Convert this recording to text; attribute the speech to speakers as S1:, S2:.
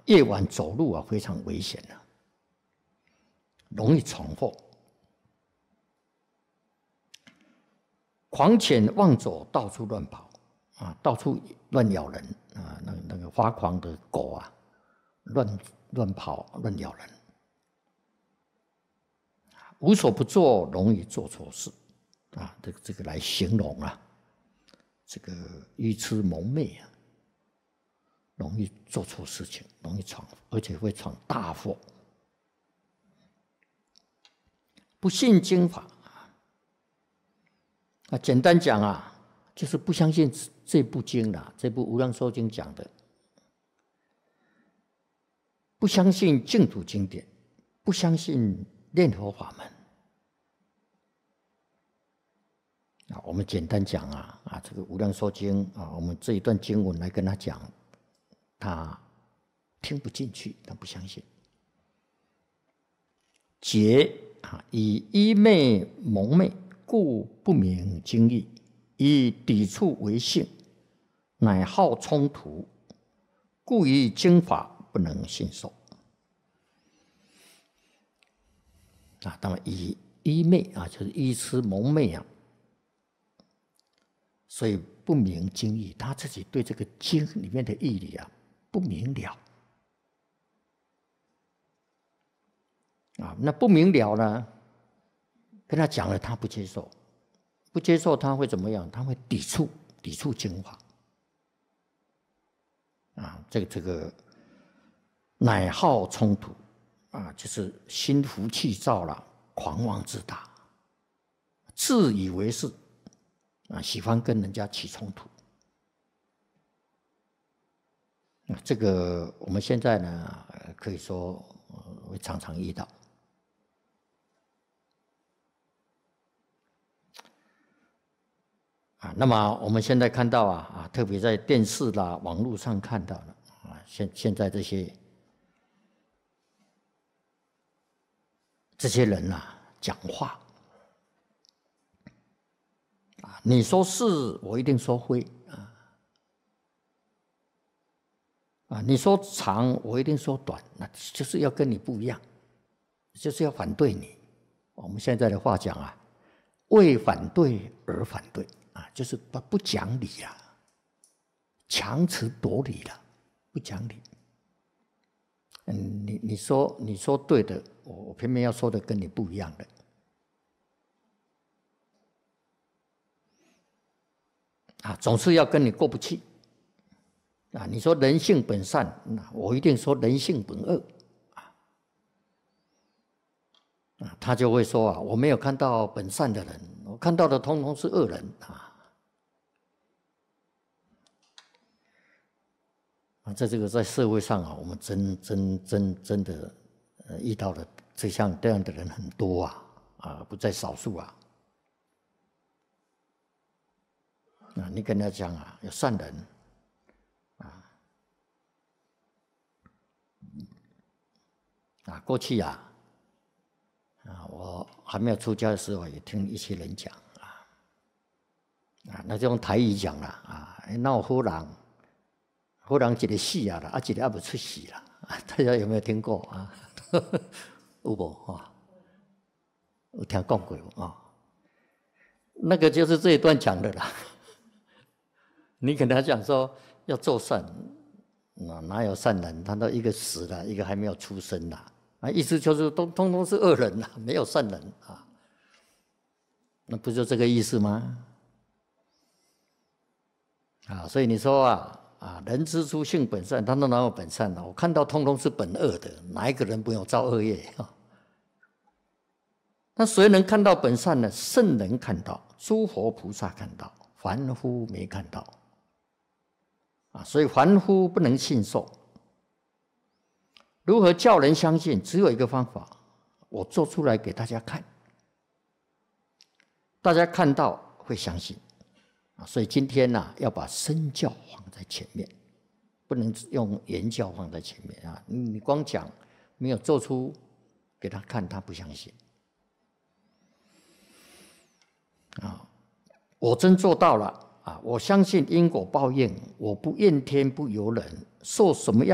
S1: 夜晚走路啊非常危险啊，容易闯祸。狂犬妄走，到处乱跑啊，到处乱咬人啊，那个发狂的狗啊，乱跑乱咬人，无所不作，容易做错事啊，这个来形容啊，这个愚痴蒙昧啊，容易做错事情，容易闯，而且会闯大祸。不信经法啊，简单讲啊，就是不相信这部经啦，这部《无量寿经》讲的，不相信净土经典，不相信念佛法门啊。我们简单讲啊，这个《无量寿经》啊，我们这一段经文来跟他讲，他听不进去，他不相信。结啊，以依昧蒙昧，故不明经义，以抵触为性，乃好冲突，故以经法不能信受。啊，当然以依昧啊，就是依痴蒙昧啊，所以不明经义，他自己对这个经里面的义理啊不明了。啊，那不明了呢？跟他讲了，他不接受，不接受他会怎么样？他会抵触经法。啊，这个乃好冲突啊，就是心浮气躁了，狂妄自大，自以为是啊，喜欢跟人家起冲突。啊，这个我们现在呢，可以说会常常遇到。啊，那么我们现在看到啊，特别在电视啦、网络上看到了啊，现在这些人啊，讲话啊，你说是，我一定说非啊，你说长，我一定说短，那就是要跟你不一样，就是要反对你。我们现在的话讲啊，为反对而反对。啊，就是不讲理啊，强词夺理了，不讲理。你说对的，我偏偏要说的跟你不一样的。啊，总是要跟你过不去。啊，你说人性本善，我一定说人性本恶。啊，他就会说啊，我没有看到本善的人，我看到的通通是恶人啊。在这个在社会上啊，我们真的遇到了这样的人很多啊，不在少数啊。啊，你跟他讲啊，有善人过去我还没有出家的时候，也听一些人讲那就用台语讲了那我忽然一个死啊啦，一个还没出世啦，大家有没有听过啊？有无有听讲过那个就是这一段讲的啦。你跟他讲说要做善，哪有善人？他都一个死了，一个还没有出生啦。意思就是通通是恶人啦，没有善人那不就这个意思吗？所以你说人之初性本善，他都哪有本善我看到通通是本恶的，哪一个人不用造恶业那谁能看到本善呢？圣人看到，诸佛菩萨看到，凡夫没看到所以凡夫不能信受。如何叫人相信？只有一个方法，我做出来给大家看，大家看到会相信所以今天要把身教放在前面，不能用言教放在前面你光讲没有做出给他看，他不相信我真做到了我相信因果报应，我不怨天不尤人，受什么样